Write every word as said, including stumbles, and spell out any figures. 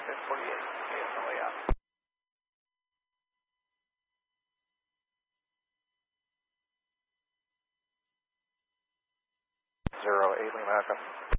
ten forty-eight, K S L A out. Zero eight Lima Echo.